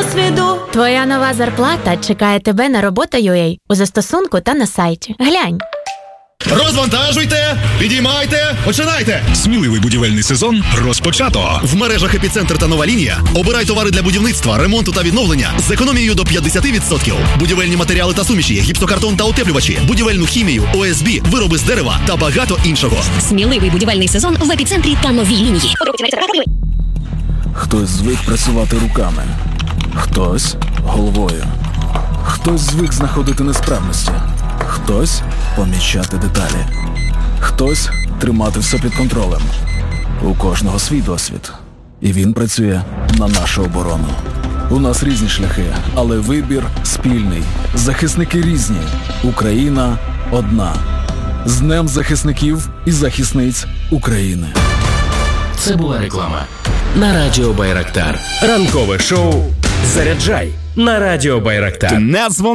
досвіду. Твоя нова зарплата чекає тебе на робота.ua у застосунку та на сайті. Глянь. Розвантажуйте, підіймайте, починайте! Сміливий будівельний сезон розпочато. В мережах «Епіцентр» та «Нова лінія» обирай товари для будівництва, ремонту та відновлення з економією до 50%. Будівельні матеріали та суміші, гіпсокартон та утеплювачі, будівельну хімію, ОСБ, вироби з дерева та багато іншого. Сміливий будівельний сезон в «Епіцентрі» та «Новій лінії». Хтось звик працювати руками, хтось головою, хтось звик знаходити несправності, хтось помічати деталі, хтось тримати все під контролем. У кожного свій досвід, і він працює на нашу оборону. У нас різні шляхи, але вибір спільний. Захисники різні. Україна одна. З Днем захисників і захисниць України. Це була реклама на Радіо Байрактар. Ранкове шоу «Заряджай» на Радіо Байрактар.